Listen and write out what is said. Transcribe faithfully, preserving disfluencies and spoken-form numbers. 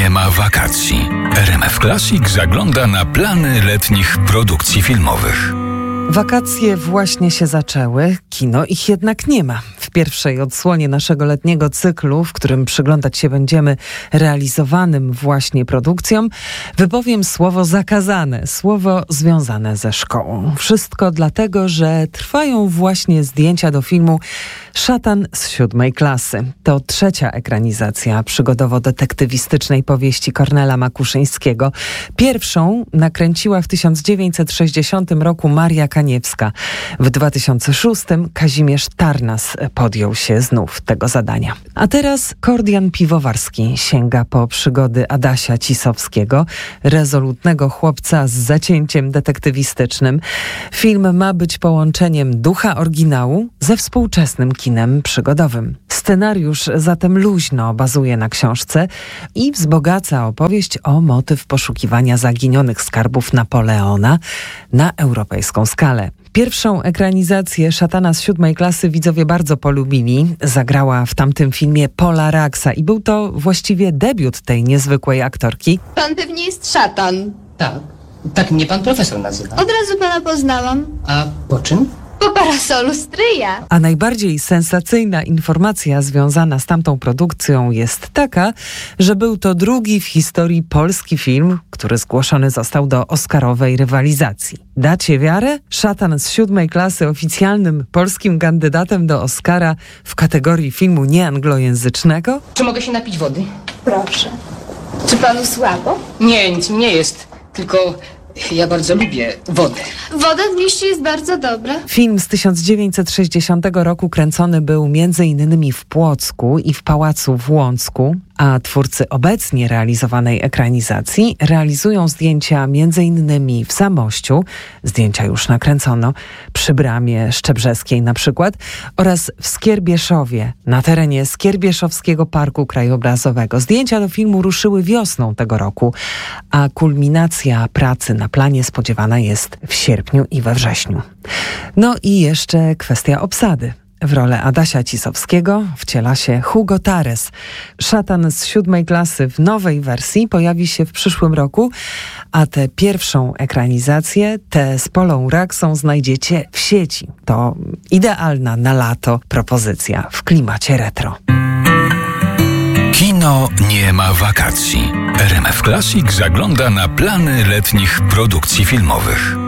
nie ma wakacji. R M F Classic zagląda na plany letnich produkcji filmowych. Wakacje właśnie się zaczęły, kino ich jednak nie ma. W pierwszej odsłonie naszego letniego cyklu, w którym przyglądać się będziemy realizowanym właśnie produkcjom, wypowiem słowo zakazane, słowo związane ze szkołą. Wszystko dlatego, że trwają właśnie zdjęcia do filmu Szatan z siódmej klasy. To trzecia ekranizacja przygodowo-detektywistycznej powieści Kornela Makuszyńskiego. Pierwszą nakręciła w tysiąc dziewięćset sześćdziesiątym roku Maria Kaniewska. W dwa tysiące szóstym Kazimierz Tarnas podjął się znów tego zadania. A teraz Kordian Piwowarski sięga po przygody Adasia Cisowskiego, rezolutnego chłopca z zacięciem detektywistycznym. Film ma być połączeniem ducha oryginału ze współczesnym kinem przygodowym. Scenariusz zatem luźno bazuje na książce i wzbogaca opowieść o motyw poszukiwania zaginionych skarbów Napoleona na europejską skalę. Pierwszą ekranizację Szatana z siódmej klasy widzowie bardzo polubili. Zagrała w tamtym filmie Pola Raksa i był to właściwie debiut tej niezwykłej aktorki. Pan pewnie jest szatan. Tak, tak mnie pan profesor nazywa. Od razu pana poznałam. A po czym? Po parasolu stryja. A najbardziej sensacyjna informacja związana z tamtą produkcją jest taka, że był to drugi w historii polski film, który zgłoszony został do oscarowej rywalizacji. Dacie wiarę? Szatan z siódmej klasy oficjalnym polskim kandydatem do Oscara w kategorii filmu nieanglojęzycznego? Czy mogę się napić wody? Proszę. Czy panu słabo? Nie, nic mi nie jest, tylko ja bardzo lubię wodę. Woda w mieście jest bardzo dobra. Film z tysiąc dziewięćset sześćdziesiątego roku kręcony był między innymi w Płocku i w Pałacu w Łącku, a twórcy obecnie realizowanej ekranizacji realizują zdjęcia między innymi w Zamościu, zdjęcia już nakręcono, przy Bramie Szczebrzeskiej na przykład, oraz w Skierbieszowie, na terenie Skierbieszowskiego Parku Krajobrazowego. Zdjęcia do filmu ruszyły wiosną tego roku, a kulminacja pracy na planie spodziewana jest w sierpniu i we wrześniu. No i jeszcze kwestia obsady. W rolę Adasia Cisowskiego wciela się Hugo Tares. Szatan z siódmej klasy w nowej wersji pojawi się w przyszłym roku, a tę pierwszą ekranizację, tę z Polą Raksą, znajdziecie w sieci. To idealna na lato propozycja w klimacie retro. Kino nie ma wakacji. R M F Classic zagląda na plany letnich produkcji filmowych.